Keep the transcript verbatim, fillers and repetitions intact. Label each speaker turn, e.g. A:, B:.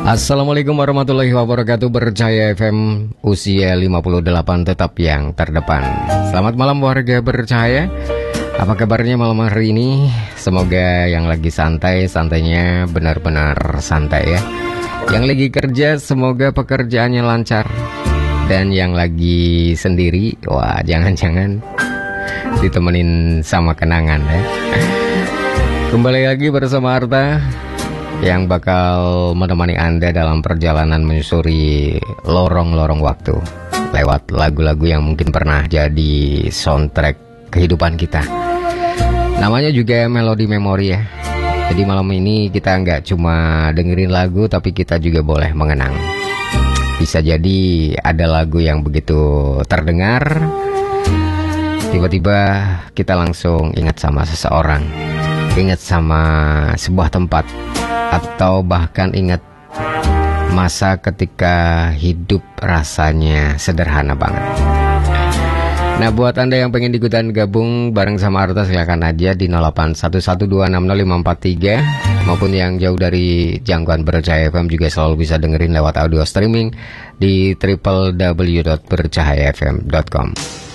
A: Assalamualaikum warahmatullahi wabarakatuh. Bercahaya F M, usia lima puluh delapan tetap yang terdepan. Selamat malam warga bercahaya. Apa kabarnya malam hari ini? Semoga yang lagi santai, santainya benar-benar santai ya. Yang lagi kerja, semoga pekerjaannya lancar. Dan yang lagi sendiri, wah jangan-jangan ditemenin sama kenangan ya. Kembali lagi bersama Arta yang bakal menemani Anda dalam perjalanan menyusuri lorong-lorong waktu lewat lagu-lagu yang mungkin pernah jadi soundtrack kehidupan kita. Namanya juga melodi memori ya. Jadi malam ini kita nggak cuma dengerin lagu, tapi kita juga boleh mengenang. Bisa jadi ada lagu yang begitu terdengar, tiba-tiba kita langsung ingat sama seseorang, ingat sama sebuah tempat, atau bahkan ingat masa ketika hidup rasanya sederhana banget. Nah, buat Anda yang pengen ikutan gabung bareng sama Arta, silakan aja di nol delapan satu satu dua enam nol lima empat tiga, maupun yang jauh dari jangkauan Bercahaya F M juga selalu bisa dengerin lewat audio streaming di w w w dot bercahaya f m dot com.